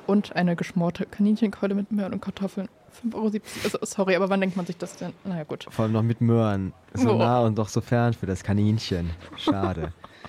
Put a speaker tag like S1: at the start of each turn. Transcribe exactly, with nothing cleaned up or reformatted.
S1: Und eine geschmorte Kaninchenkeule mit Möhren und Kartoffeln. fünf Euro siebzig. Also, sorry, aber wann denkt man sich das denn? Naja, gut.
S2: Vor allem noch mit Möhren. So
S1: Oh.
S2: nah und doch so fern für das Kaninchen. Schade.